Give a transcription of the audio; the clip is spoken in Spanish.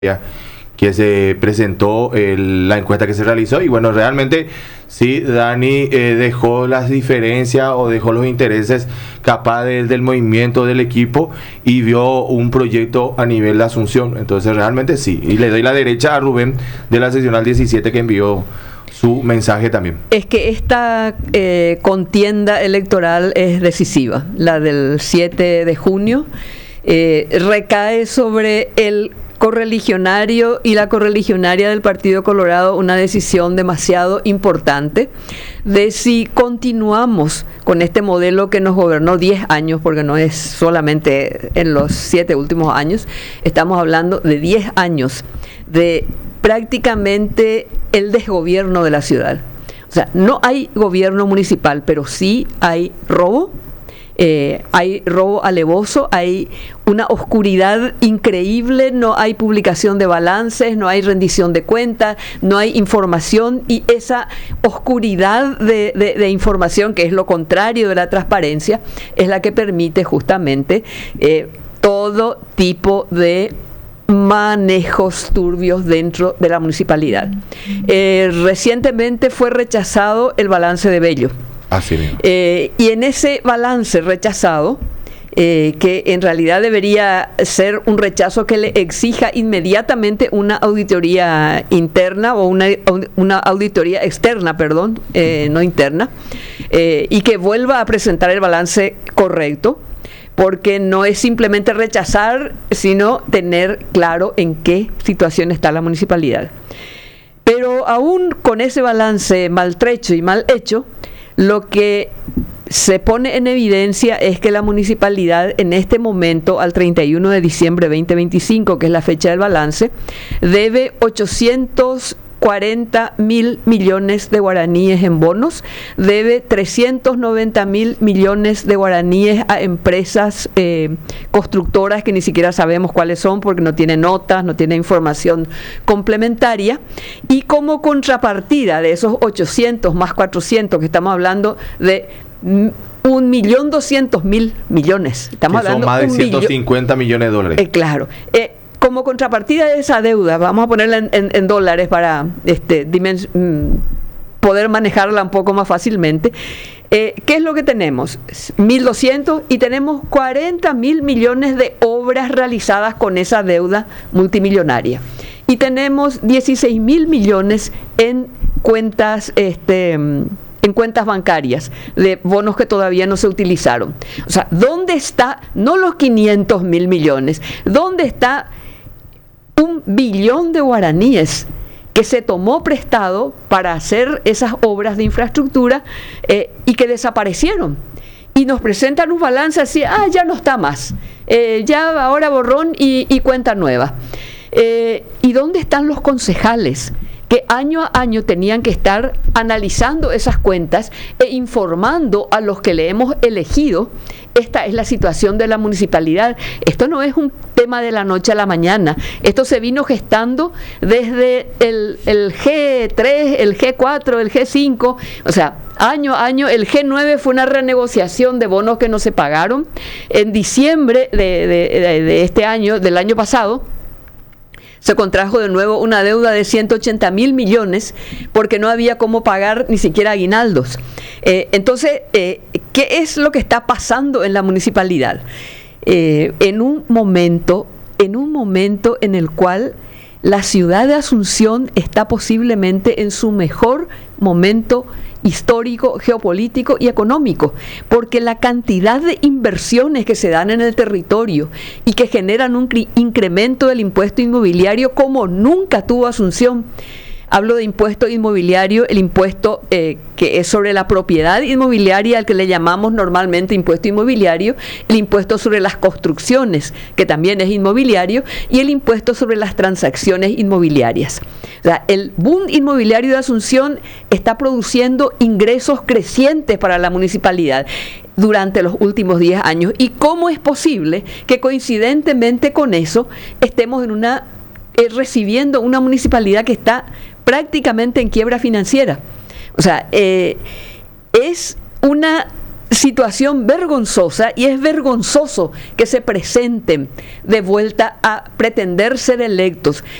que se presentó la encuesta que se realizó y bueno, realmente sí, Dani dejó las diferencias o dejó los intereses capaz del movimiento del equipo y vio un proyecto a nivel de Asunción, entonces realmente sí, y le doy la derecha a Rubén de la seccional 17 que envió su mensaje también. Es que esta contienda electoral es decisiva, la del 7 de junio, recae sobre el correligionario y la correligionaria del Partido Colorado una decisión demasiado importante de si continuamos con este modelo que nos gobernó 10 años, porque no es solamente en los 7 últimos años, estamos hablando de 10 años de prácticamente el desgobierno de la ciudad. O sea, no hay gobierno municipal, pero sí hay robo. Hay robo alevoso, hay una oscuridad increíble, no hay publicación de balances, no hay rendición de cuentas, no hay información, y esa oscuridad de información, que es lo contrario de la transparencia, es la que permite justamente todo tipo de manejos turbios dentro de la municipalidad. Recientemente fue rechazado el balance de Bello. Así mismo. Y en ese balance rechazado, que en realidad debería ser un rechazo que le exija inmediatamente una auditoría interna o una auditoría externa, perdón, no interna, y que vuelva a presentar el balance correcto, porque no es simplemente rechazar, sino tener claro en qué situación está la municipalidad. Pero aún con ese balance maltrecho y mal hecho, lo que se pone en evidencia es que la municipalidad en este momento, al 31 de diciembre de 2025, que es la fecha del balance, debe 840.000 millones de guaraníes en bonos, debe 390.000 millones de guaraníes a empresas constructoras que ni siquiera sabemos cuáles son porque no tiene notas, no tiene información complementaria, y como contrapartida de esos 800 más 400 que estamos hablando de 1.200.000 millones, estamos que son hablando más de 150 millones de dólares. Claro. Como contrapartida de esa deuda, vamos a ponerla en dólares para poder manejarla un poco más fácilmente. ¿Qué es lo que tenemos? 1.200 y tenemos 40.000 millones de obras realizadas con esa deuda multimillonaria. Y tenemos 16.000 millones en cuentas bancarias de bonos que todavía no se utilizaron. O sea, ¿dónde está, no los 500.000 millones, dónde está 1 billón de guaraníes que se tomó prestado para hacer esas obras de infraestructura y que desaparecieron? Y nos presentan un balance así, ya no está más, ya ahora borrón y cuenta nueva. ¿Y dónde están los concejales que año a año tenían que estar analizando esas cuentas e informando a los que le hemos elegido? Esta es la situación de la municipalidad. Esto no es un tema de la noche a la mañana. Esto se vino gestando desde el G3, el G4, el G5. O sea, año a año. El G9 fue una renegociación de bonos que no se pagaron. En diciembre de este año, del año pasado, se contrajo de nuevo una deuda de 180.000 millones porque no había cómo pagar ni siquiera aguinaldos. Entonces, ¿qué es lo que está pasando en la municipalidad? En un momento en el cual la ciudad de Asunción está posiblemente en su mejor momento histórico, geopolítico y económico, porque la cantidad de inversiones que se dan en el territorio y que generan un incremento del impuesto inmobiliario como nunca tuvo Asunción. Hablo de impuesto inmobiliario, el impuesto que es sobre la propiedad inmobiliaria, al que le llamamos normalmente impuesto inmobiliario, el impuesto sobre las construcciones, que también es inmobiliario, y el impuesto sobre las transacciones inmobiliarias. O sea, el boom inmobiliario de Asunción está produciendo ingresos crecientes para la municipalidad durante los últimos 10 años. ¿Y cómo es posible que coincidentemente con eso estemos recibiendo una municipalidad que está prácticamente en quiebra financiera? O sea, es una situación vergonzosa, y es vergonzoso que se presenten de vuelta a pretender ser electos